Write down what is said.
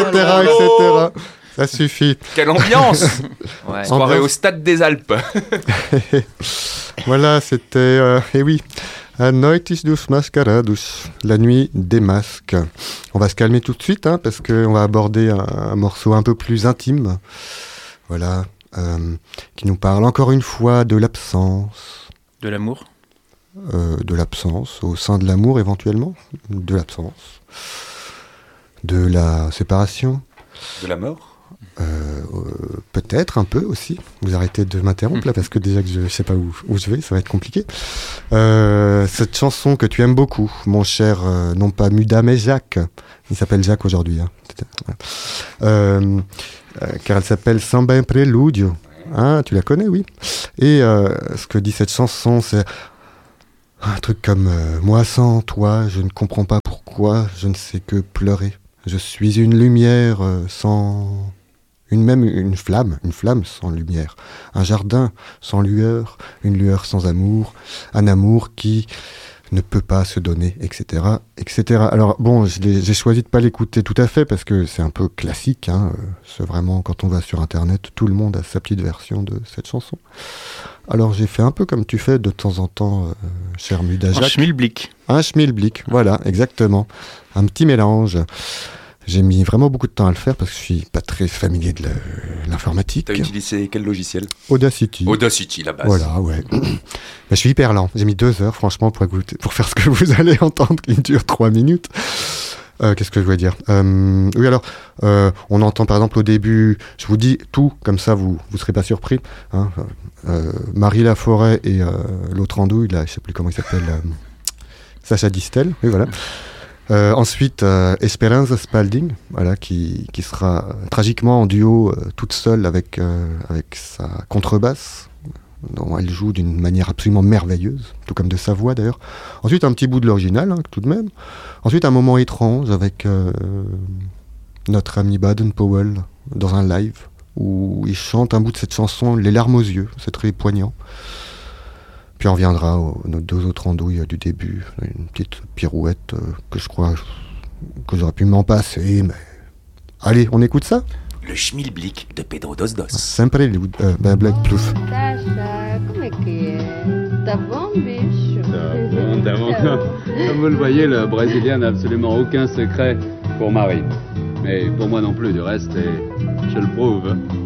etc. Ça suffit. Quelle ambiance. Ouais. Soirée au stade des Alpes. Voilà, c'était... et oui, A Noitis dos Mascarados, la nuit des masques. On va se calmer tout de suite, hein, parce qu'on va aborder un morceau un peu plus intime. Voilà, qui nous parle encore une fois de l'absence. De l'amour. De l'absence, au sein de l'amour éventuellement. De l'absence. De la séparation. De la mort. Peut-être un peu aussi. Vous arrêtez de m'interrompre là parce que déjà que je sais pas où je vais, ça va être compliqué. Cette chanson que tu aimes beaucoup, mon cher, non pas Muda mais Jacques. Il s'appelle Jacques aujourd'hui. Hein. Car elle s'appelle Samba en Preludio. Hein, tu la connais, oui. Et ce que dit cette chanson, c'est un truc comme moi sans toi, je ne comprends pas pourquoi, je ne sais que pleurer. Je suis une lumière sans... Une flamme sans lumière. Un jardin sans lueur, une lueur sans amour, un amour qui ne peut pas se donner, etc. etc. Alors bon, j'ai choisi de ne pas l'écouter tout à fait parce que c'est un peu classique. Hein, c'est vraiment, quand on va sur Internet, tout le monde a sa petite version de cette chanson. Alors j'ai fait un peu comme tu fais de temps en temps, cher Muda Jacques. Un schmilblick. Un schmilblick, voilà, exactement. Un petit mélange. J'ai mis vraiment beaucoup de temps à le faire parce que je suis pas très familier de l'informatique. T'as utilisé quel logiciel ? Audacity. Audacity, la base. Voilà, ouais. Je suis hyper lent. J'ai mis 2 heures, franchement, pour faire ce que vous allez entendre, qui dure 3 minutes. Qu'est-ce que je voulais dire ? Oui, alors, on entend par exemple au début, je vous dis tout, comme ça vous serez pas surpris. Hein, Marie Laforêt et l'autre andouille, là, je sais plus comment il s'appelle, Sacha Distel, oui, voilà. Ensuite, Esperanza Spalding, voilà, qui sera tragiquement en duo toute seule avec sa contrebasse, dont elle joue d'une manière absolument merveilleuse, tout comme de sa voix d'ailleurs. Ensuite, un petit bout de l'original, hein, tout de même. Ensuite, un moment étrange avec notre ami Baden-Powell dans un live, où il chante un bout de cette chanson, les larmes aux yeux, c'est très poignant. Puis on reviendra aux 2 autres andouilles du début, une petite pirouette que je crois que j'aurais pu m'en passer, mais... Allez, on écoute ça ? Le schmilblick de Pedro Dos Dos. Sempre Black Plus. Sacha, como é que é? Tá bom, bicho? Tá bom. Comme vous le voyez, le Brésilien n'a absolument aucun secret pour Marie. Mais pour moi non plus, du reste, et je le prouve.